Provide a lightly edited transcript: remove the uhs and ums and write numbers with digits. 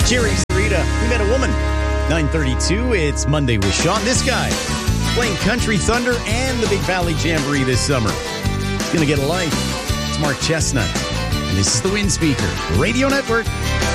Jerry Sarita, We Met a Woman. 9:32, it's Monday with Sean. This guy playing Country Thunder and the Big Valley Jamboree this summer. He's going to get a life. It's Mark Chestnut. And this is the Wind Speaker Radio Network.